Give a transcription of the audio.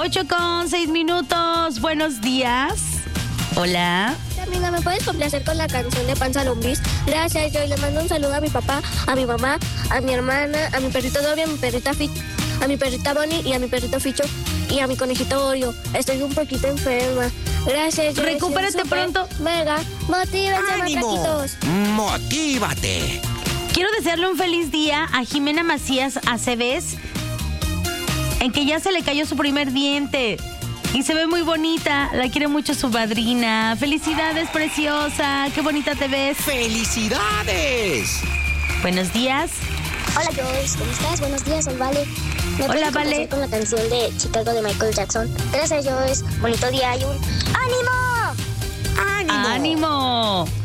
8:06. Buenos días. Hola. Amiga, ¿me puedes complacer con la canción de Panza Lombriz? Gracias, yo le mando un saludo a mi papá, a mi mamá, a mi hermana, a mi perrito Dobby, a mi perrita a mi perrita Bonnie y a mi perrito Ficho y a mi conejito Oreo. Estoy un poquito enferma. Gracias. Recupérate pronto. Mega, motívense, ¡Ánimo! macaquitos. ¡Motívate! Quiero desearle un feliz día a Jimena Macías Aceves, en que ya se le cayó su primer diente y se ve muy bonita. La quiere mucho su madrina. Felicidades, preciosa. Qué bonita te ves. ¡Felicidades! Buenos días. Hola, Joyce, ¿cómo estás? Buenos días, soy Vale. ¿Me Hola, puedes Vale. complacer con la canción de Chicago de Michael Jackson? Gracias, Joyce. Bonito día y un ¡ánimo! ¡Ánimo! ¡Ánimo!